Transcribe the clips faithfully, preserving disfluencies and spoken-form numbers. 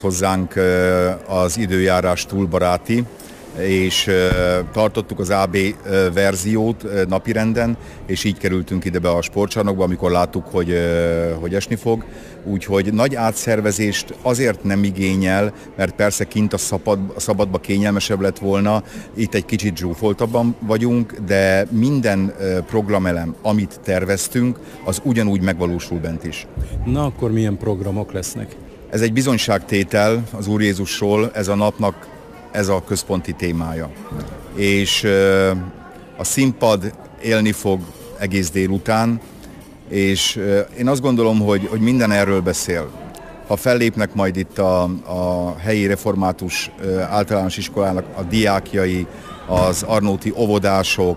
Hozzánk az időjárás túl baráti, és tartottuk az á bé verziót napirenden, és így kerültünk ide be a sportcsarnokba, amikor láttuk, hogy, hogy esni fog. Úgyhogy nagy átszervezést azért nem igényel, mert persze kint a, szabad, a szabadba kényelmesebb lett volna, itt egy kicsit zsúfoltabban vagyunk, de minden programelem, amit terveztünk, az ugyanúgy megvalósul bent is. Na akkor milyen programok lesznek? Ez egy bizonyságtétel az Úr Jézusról, ez a napnak ez a központi témája. És a színpad élni fog egész délután, és én azt gondolom, hogy, hogy minden erről beszél. Ha fellépnek majd itt a, a helyi református általános iskolának a diákjai, az arnóti óvodások,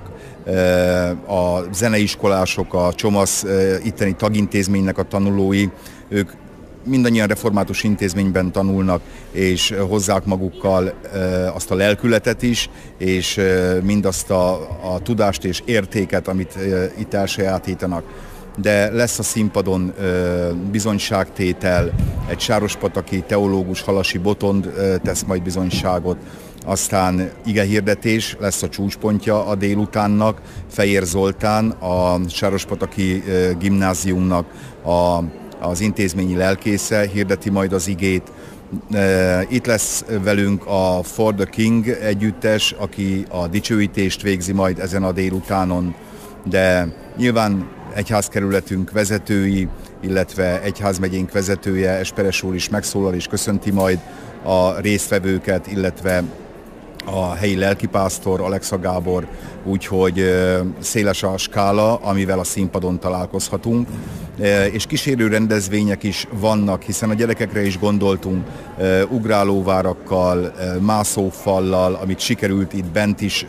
a zeneiskolások, a Csomasz itteni tagintézménynek a tanulói, ők mindannyian református intézményben tanulnak, és hozzák magukkal e, azt a lelkületet is, és e, mindazt a, a tudást és értéket, amit e, itt elsajátítanak. De lesz a színpadon e, bizonyságtétel, egy sárospataki teológus, Halasi Botond e, tesz majd bizonyságot, aztán igehirdetés lesz a csúcspontja a délutánnak, Fejér Zoltán, a sárospataki e, gimnáziumnak a az intézményi lelkésze hirdeti majd az igét. Itt lesz velünk a For the King együttes, aki a dicsőítést végzi majd ezen a délutánon, de nyilván egyházkerületünk vezetői, illetve egyházmegyénk vezetője, Esperes úr is megszólal és köszönti majd a résztvevőket, illetve a helyi lelkipásztor, Alexa Gábor, úgyhogy széles a skála, amivel a színpadon találkozhatunk. És kísérő rendezvények is vannak, hiszen a gyerekekre is gondoltunk, ugrálóvárakkal, mászófallal, amit sikerült itt bent is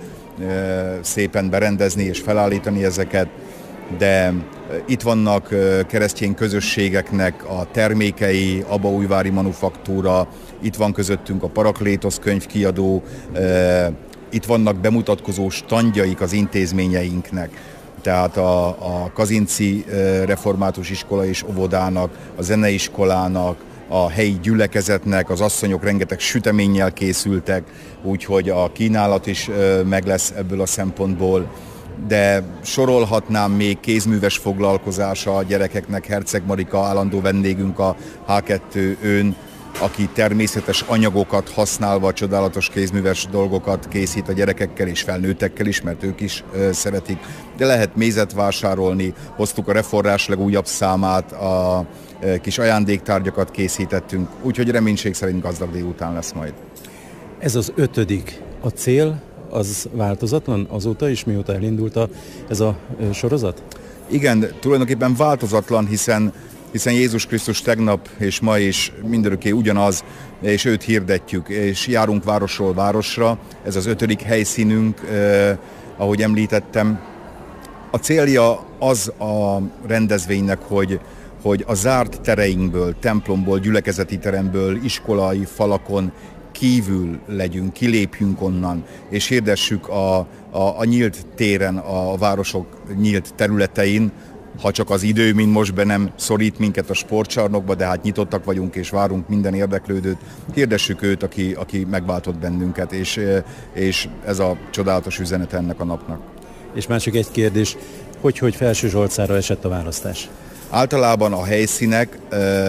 szépen berendezni és felállítani ezeket, de itt vannak keresztény közösségeknek a termékei, Abaújvári Manufaktúra, itt van közöttünk a Paraklétosz könyvkiadó, itt vannak bemutatkozó standjaik az intézményeinknek, tehát a, a Kazinci Református Iskola és Óvodának, a Zeneiskolának, a helyi gyülekezetnek, az asszonyok rengeteg süteménnyel készültek, úgyhogy a kínálat is meg lesz ebből a szempontból. De sorolhatnám még kézműves foglalkozása a gyerekeknek, Herceg Marika állandó vendégünk a há kettőn, aki természetes anyagokat használva csodálatos kézműves dolgokat készít a gyerekekkel és felnőttekkel is, mert ők is ö, szeretik. De lehet mézet vásárolni, hoztuk a Reforrás legújabb számát, a ö, kis ajándéktárgyakat készítettünk, úgyhogy reménység szerint gazdag délután lesz majd. Ez az ötödik. A cél az változatlan azóta is, mióta elindult a, ez a ö, sorozat? Igen, tulajdonképpen változatlan, hiszen hiszen Jézus Krisztus tegnap és ma is mindörökké ugyanaz, és őt hirdetjük, és járunk városról városra. Ez az ötödik helyszínünk, eh, ahogy említettem. A célja az a rendezvénynek, hogy, hogy a zárt tereinkből, templomból, gyülekezeti teremből, iskolai falakon kívül legyünk, kilépjünk onnan, és hirdessük a, a, a nyílt téren, a városok nyílt területein, ha csak az idő, mint most be nem szorít minket a sportcsarnokba, de hát nyitottak vagyunk és várunk minden érdeklődőt. Hirdessük őt, aki, aki megváltott bennünket, és, és ez a csodálatos üzenet ennek a napnak. És másik egy kérdés, hogy, hogy Felső Zsolcára esett a választás? Általában a helyszínek,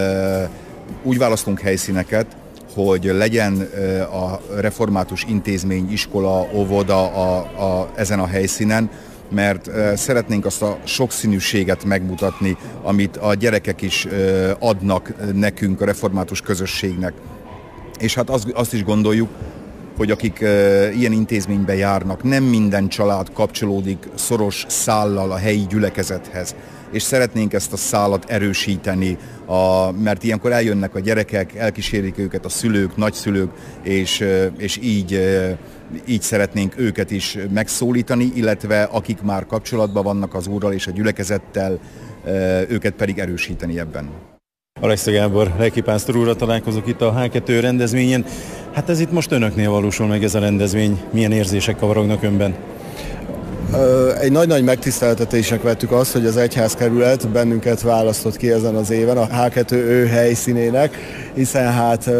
úgy választunk helyszíneket, hogy legyen a református intézmény, iskola, óvoda a, a, ezen a helyszínen, mert szeretnénk azt a sokszínűséget megmutatni, amit a gyerekek is adnak nekünk, a református közösségnek. És hát azt, azt is gondoljuk, hogy akik ilyen intézménybe járnak, nem minden család kapcsolódik szoros szállal a helyi gyülekezethez. És szeretnénk ezt a szálat erősíteni, a, mert ilyenkor eljönnek a gyerekek, elkísérik őket a szülők, nagyszülők, és, és így, így szeretnénk őket is megszólítani, illetve akik már kapcsolatban vannak az Úrral és a gyülekezettel, őket pedig erősíteni ebben. Alexa Gábor, lelkipásztor úrral találkozok itt a há kettő rendezvényen. Hát ez itt most önöknél valósul meg ez a rendezvény. Milyen érzések kavarognak önben? Egy nagy-nagy megtiszteltetésnek vettük azt, hogy az egyházkerület bennünket választott ki ezen az éven a há kettő Ö helyszínének, hiszen hát